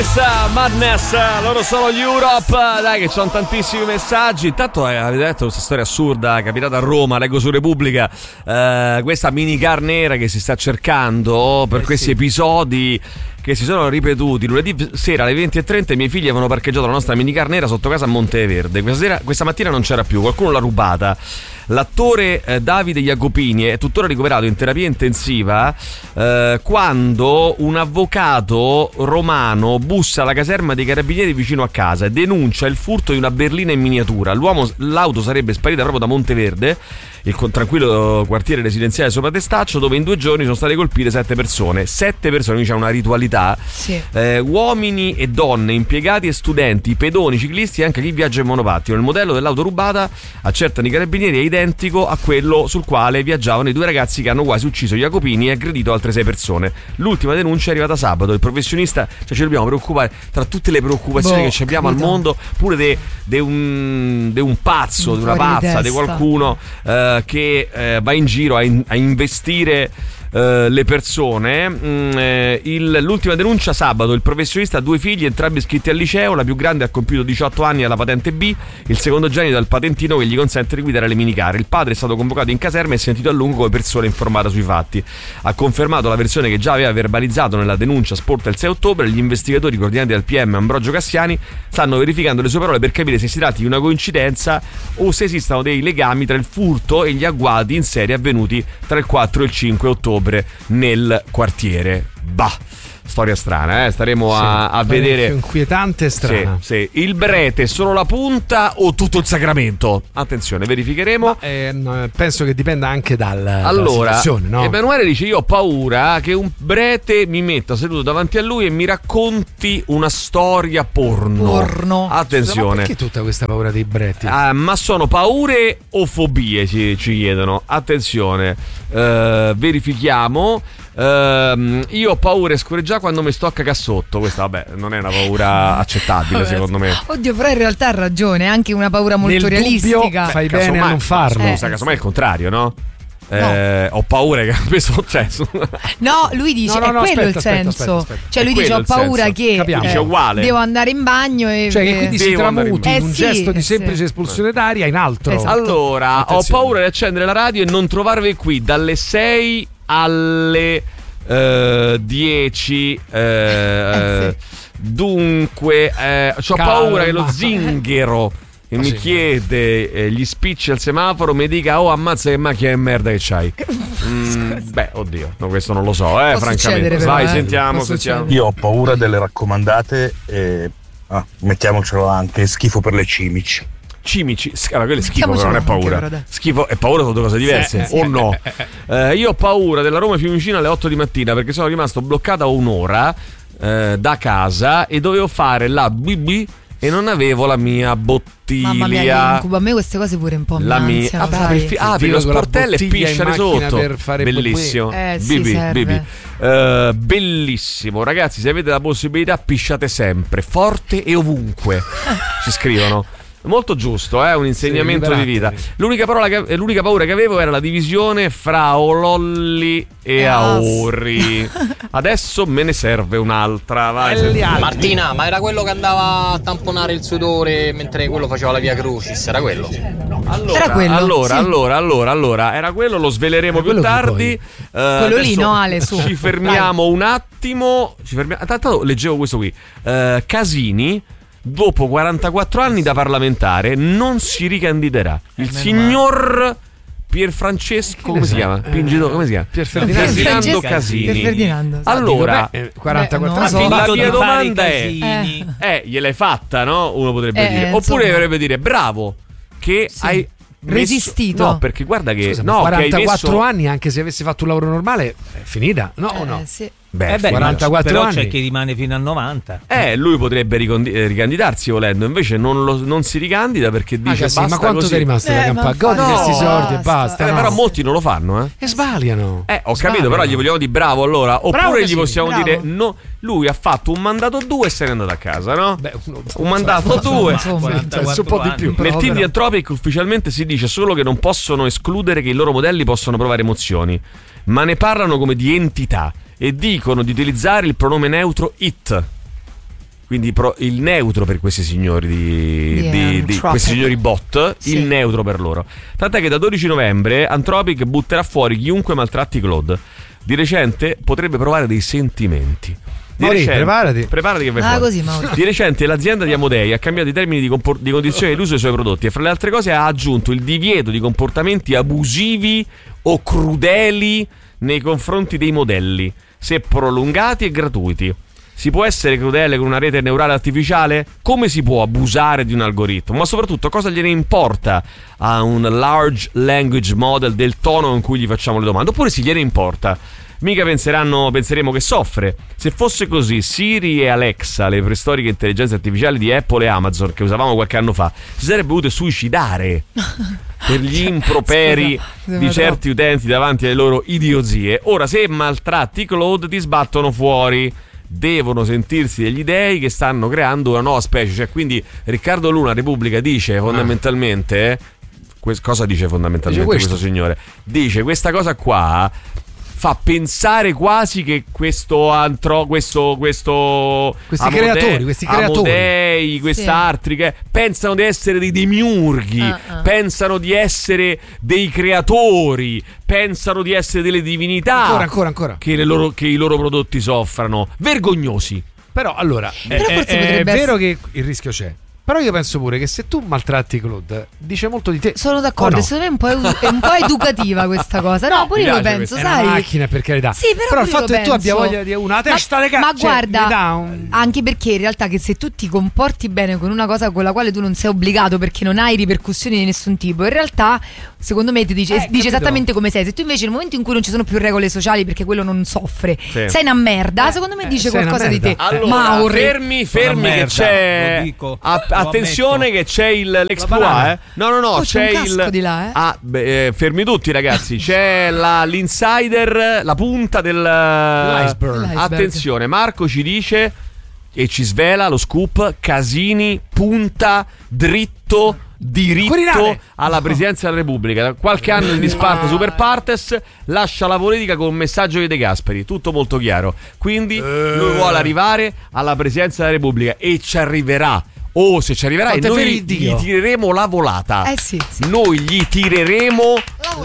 This Madness, loro sono gli Europe. Dai che ci sono tantissimi messaggi. Intanto avete detto questa storia assurda capitata a Roma, leggo su Repubblica, questa minicar nera che si sta cercando per questi episodi che si sono ripetuti. Lunedì sera alle 20:30 i miei figli avevano parcheggiato la nostra minicar nera sotto casa a Monteverde. Questa mattina non c'era più, qualcuno l'ha rubata. L'attore Davide Jacopini è tuttora ricoverato in terapia intensiva quando un avvocato romano bussa alla caserma dei carabinieri vicino a casa e denuncia il furto di una berlina in miniatura. L'auto sarebbe sparita proprio da Monteverde, il tranquillo quartiere residenziale sopra Testaccio, dove in 2 giorni sono state colpite 7 persone. 7 persone, quindi c'è una ritualità. Sì. Uomini e donne, impiegati e studenti, pedoni, ciclisti e anche chi viaggia in monopattino. Il modello dell'auto rubata, accertano i carabinieri, è identico a quello sul quale viaggiavano i 2 ragazzi che hanno quasi ucciso Jacopini e aggredito altre 6 persone. L'ultima denuncia è arrivata sabato. Il professionista, cioè ci dobbiamo preoccupare tra tutte le preoccupazioni che abbiamo al mondo, pure di un pazzo, di una pazza, di qualcuno che va in giro a investire le persone. L'ultima denuncia sabato: il professionista ha 2 figli, entrambi iscritti al liceo. La più grande ha compiuto 18 anni alla patente B, il secondogenito ha il patentino che gli consente di guidare le minicar. Il padre è stato convocato in caserma e sentito a lungo come persona informata sui fatti. Ha confermato la versione che già aveva verbalizzato nella denuncia sporta il 6 ottobre. Gli investigatori coordinati dal PM Ambrogio Cassiani stanno verificando le sue parole per capire se si tratti di una coincidenza o se esistano dei legami tra il furto e gli agguati in serie avvenuti tra il 4 e il 5 ottobre nel quartiere. Storia strana, staremo a vedere. Inquietante e strana. Sì. Il Brete è solo la punta o tutto il Sacramento? Attenzione, verificheremo. Penso che dipenda anche dalla situazione, no? Emanuele dice: io ho paura che un Brete mi metta seduto davanti a lui e mi racconti una storia porno. Attenzione. Ma perché tutta questa paura dei Breti? Ma sono paure o fobie, ci chiedono. Attenzione, verifichiamo. Io ho paura e scorreggiare quando mi sto a cagare sotto. Questa non è una paura accettabile, secondo me. Oddio, però in realtà ha ragione, è anche una paura molto realistica. Fai bene a non farlo. Casomai è il contrario, no? Ho paura che questo no, lui dice è quello il senso. Aspetta. Cioè lui dice ho paura che devo andare in bagno e cioè che quindi si tramuti in un gesto di semplice espulsione d'aria in altro. Esatto. Allora, ho paura di accendere la radio e non trovarvi qui dalle 6 alle 10. Dunque ho paura che lo zingaro che mi chiede gli spicci al semaforo mi dica: oh, ammazza che macchina di merda che c'hai. Oddio, no, questo non lo so, francamente. Vai, sentiamo. Io ho paura delle raccomandate e mettiamocelo anche schifo per le cimici. Quello è schifo, però non è paura. Schifo e paura sono 2 cose diverse. O no? Io ho paura della Roma Fiumicino alle 8 di mattina perché sono rimasto bloccata un'ora da casa e dovevo fare la BB e non avevo la mia bottiglia. Mamma mia, a me queste cose pure un po' mi apri lo sportello e pisciare sotto. Per fare bellissimo. Bellissimo, ragazzi, se avete la possibilità pisciate sempre, forte e ovunque. Ci scrivono. Molto giusto, un insegnamento di vita. L'unica paura che avevo era la divisione fra Ololli e Aurri. Adesso me ne serve un'altra. Vai, Martina, ma era quello che andava a tamponare il sudore mentre quello faceva la via Crucis? Era quello? Allora, era quello, lo sveleremo più tardi. Quello lì, no, Ale, su. Ci fermiamo un attimo. Tanto leggevo questo qui. Casini, dopo 44 anni da parlamentare, non si ricandiderà. Il signor Pierfrancesco, come si chiama? Come si chiama? Ferdinando Casini. Allora, 44 anni. La mia domanda è: gliel'hai fatta, no? Uno potrebbe dire. Oppure dovrebbe dire: bravo, che hai resistito. No, perché guarda che 44 anni, anche se avessi fatto un lavoro normale, è finita. No. Sì. 44 però anni. C'è chi rimane fino a 90. Lui potrebbe ricandidarsi volendo, invece non si ricandida perché dice basta. Ma quanto ti è rimasto da campagna? Godi questi soldi e basta. Però molti non lo fanno, e sbagliano. Ho capito, però gli vogliamo dire bravo allora. Oppure gli possiamo dire no. Lui ha fatto un mandato 2 e se n'è andato a casa, no? Un mandato 2, un po' di più. Nel team di Anthropic ufficialmente si dice solo che non possono escludere che i loro modelli possono provare emozioni, ma ne parlano come di entità e dicono di utilizzare il pronome neutro it. quindi il neutro per questi signori di questi signori bot, sì. Il neutro per loro. Tant'è che da 12 novembre Anthropic butterà fuori chiunque maltratti Claude. Di recente potrebbe provare dei sentimenti. Preparati che vai così, Di recente l'azienda di Amodei ha cambiato i termini di condizione dell'uso dei suoi prodotti e fra le altre cose ha aggiunto il divieto di comportamenti abusivi o crudeli nei confronti dei modelli, se prolungati e gratuiti. Si può essere crudele con una rete neurale artificiale? Come si può abusare di un algoritmo? Ma soprattutto cosa gliene importa a un large language model del tono in cui gli facciamo le domande? Oppure se gliene importa? Mica penseremo che soffre. Se fosse così, Siri e Alexa, le preistoriche intelligenze artificiali di Apple e Amazon che usavamo qualche anno fa, si sarebbe dovute suicidare per gli improperi di certi utenti davanti alle loro idiozie. Ora, se maltratti Claude, ti sbattono fuori. Devono sentirsi degli dei che stanno creando una nuova specie. Cioè, quindi Riccardo Luna, Repubblica, dice fondamentalmente cosa dice fondamentalmente questo signore? Dice questa cosa qua fa pensare quasi che questi creatori, quest'altri che pensano di essere dei demiurghi, pensano di essere dei creatori, pensano di essere delle divinità, ancora. Che i loro prodotti soffrano. Vergognosi. Però allora è vero che il rischio c'è. Però io penso pure che se tu maltratti Claude, dice molto di te. Sono d'accordo, secondo me è un po' educativa questa cosa. No, pure io lo penso, sai. È una macchina, per carità. Sì, però il fatto che tu abbia voglia di una testa di cazzo. Ma guarda, anche perché in realtà che se tu ti comporti bene con una cosa con la quale tu non sei obbligato perché non hai ripercussioni di nessun tipo, in realtà secondo me ti dice esattamente come sei. Se tu invece nel momento in cui non ci sono più regole sociali perché quello non soffre, sei una merda, secondo me dice qualcosa di te. Allora, fermi che c'è. Attenzione che c'è l'exploit, No, c'è il di là, fermi tutti ragazzi, c'è l'insider, la punta dell'iceberg. Attenzione, Marco ci dice e ci svela lo scoop: Casini punta diritto alla presidenza della Repubblica. Da qualche anno in disparte super partes, lascia la politica con un messaggio di De Gasperi, tutto molto chiaro. Quindi lui vuole arrivare alla presidenza della Repubblica e ci arriverà. Se ci arriverà, e noi gli tireremo la volata. Sì. Noi gli tireremo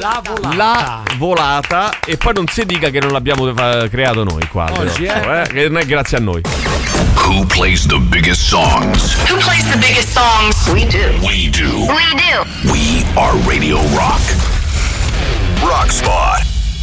la volata. E poi non si dica che non l'abbiamo creato noi qua. Oggi, che non è grazie a noi. Who plays the biggest songs? Who plays the biggest songs? We do. We are Radio Rock. Rock Spot.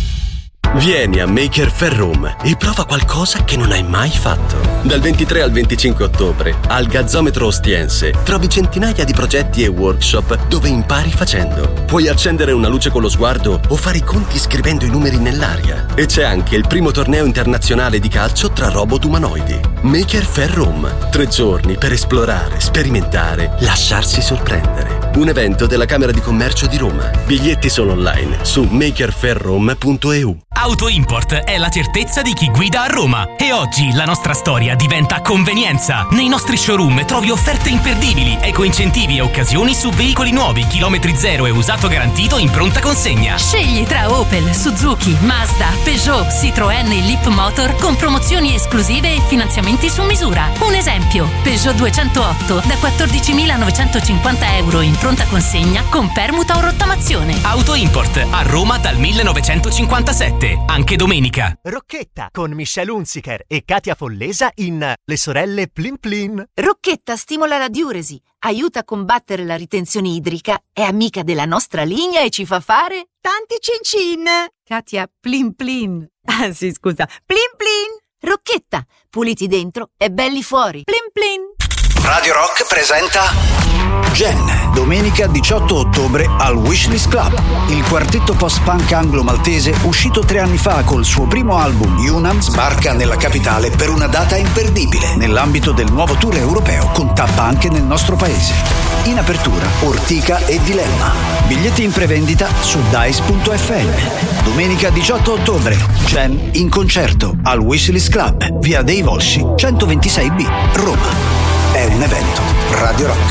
Vieni a Maker Faire Room e prova qualcosa che non hai mai fatto. Dal 23 al 25 ottobre al Gazzometro Ostiense trovi centinaia di progetti e workshop dove impari facendo. Puoi accendere una luce con lo sguardo o fare i conti scrivendo i numeri nell'aria. E c'è anche il primo torneo internazionale di calcio tra robot umanoidi. Maker Faire Room. 3 giorni per esplorare, sperimentare, lasciarsi sorprendere. Un evento della Camera di Commercio di Roma. Biglietti sono online su makerfairrome.eu. Auto Import è la certezza di chi guida a Roma e oggi la nostra storia diventa convenienza. Nei nostri showroom trovi offerte imperdibili, ecoincentivi e occasioni su veicoli nuovi, chilometri zero e usato garantito in pronta consegna. Scegli tra Opel, Suzuki, Mazda, Peugeot, Citroën e Leap Motor con promozioni esclusive e finanziamenti su misura. Un esempio, Peugeot 208 da 14.950 euro in pronta consegna con permuta o rottamazione. Auto Import a Roma dal 1957. Anche domenica. Rocchetta con Michelle Hunziker e Katia Follesa in Le sorelle Plin Plin. Rocchetta stimola la diuresi, aiuta a combattere la ritenzione idrica, è amica della nostra linea e ci fa fare tanti cin cin. Katia Plin Plin. Ah sì, scusa. Plin Plin. Rocchetta, puliti dentro e belli fuori. Plin Plin. Radio Rock presenta Gen, domenica 18 ottobre al Wishlist Club. Il quartetto post-punk anglo-maltese, uscito 3 anni fa col suo primo album Unam, sbarca nella capitale per una data imperdibile nell'ambito del nuovo tour europeo con tappa anche nel nostro paese. In apertura Ortica e Dilemma. Biglietti in prevendita su dice.fm. Domenica 18 ottobre Gen in concerto al Wishlist Club, via dei Volsci 126B, Roma. È un evento Radio Rock.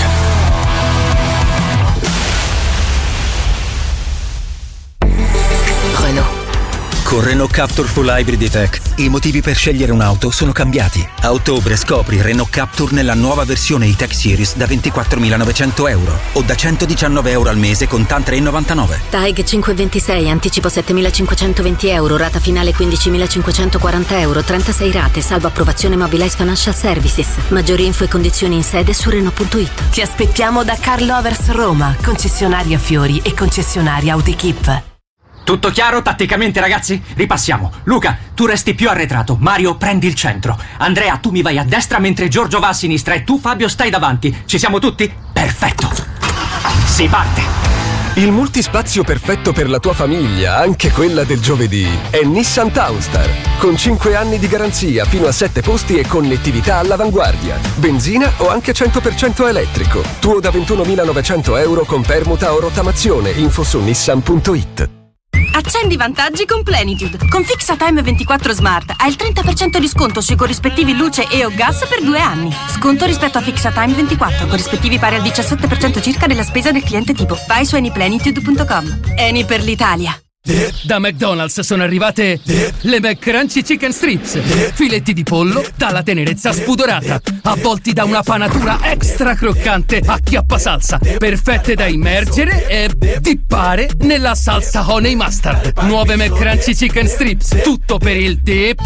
Renault. Con Renault Captur Full Hybrid E-Tech i motivi per scegliere un'auto sono cambiati. A ottobre scopri Renault Captur nella nuova versione E-Tech Series da 24.900 euro o da 119 euro al mese con TAN 3,99. TAG 526, anticipo 7.520 euro, rata finale 15.540 euro, 36 rate, salvo approvazione Mobilize Financial Services. Maggiori info e condizioni in sede su Renault.it. Ti aspettiamo da Car Lovers Roma, concessionaria Fiori e concessionaria Autoequip. Tutto chiaro tatticamente, ragazzi? Ripassiamo. Luca, tu resti più arretrato. Mario, prendi il centro. Andrea, tu mi vai a destra mentre Giorgio va a sinistra e tu, Fabio, stai davanti. Ci siamo tutti? Perfetto. Si parte. Il multispazio perfetto per la tua famiglia, anche quella del giovedì, è Nissan Townstar. Con 5 anni di garanzia, fino a 7 posti e connettività all'avanguardia. Benzina o anche 100% elettrico. Tuo da 21.900 euro con permuta o rottamazione. Info su nissan.it. Accendi vantaggi con Plenitude. Con FixaTime 24 Smart hai il 30% di sconto sui corrispettivi luce e o gas per 2 anni. Sconto rispetto a FixaTime 24, corrispettivi pari al 17% circa della spesa del cliente tipo. Vai su anyplenitude.com. Eni per l'Italia. Da McDonald's sono arrivate le McCrunchy Chicken Strips. Filetti di pollo dalla tenerezza spudorata, avvolti da una panatura extra croccante a chiappasalsa, perfette da immergere e dippare nella salsa honey mustard. Nuove McCrunchy Chicken Strips, tutto per il dip.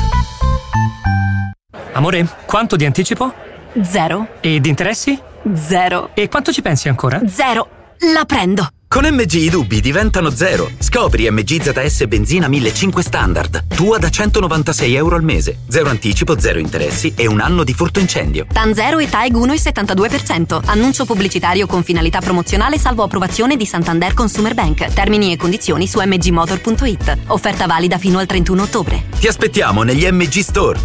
Amore, quanto di anticipo? 0. E di interessi? 0. E quanto ci pensi ancora? 0. La prendo. Con MG i dubbi diventano 0. Scopri MG ZS Benzina 1500 Standard. Tua da 196 euro al mese. 0 anticipo, 0 interessi e 1 anno di furto incendio. TAN 0 e TAEG 1,72%. Annuncio pubblicitario con finalità promozionale salvo approvazione di Santander Consumer Bank. Termini e condizioni su mgmotor.it. Offerta valida fino al 31 ottobre. Ti aspettiamo negli MG Store.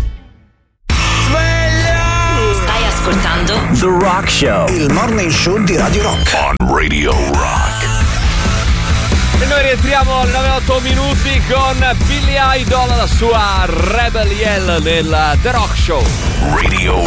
Stai ascoltando The Rock Show, il morning show di Radio Rock. On Radio Rock. E noi rientriamo alle 9-8 minuti con Billy Idol, la sua Rebel Yell nel The Rock Show. Radio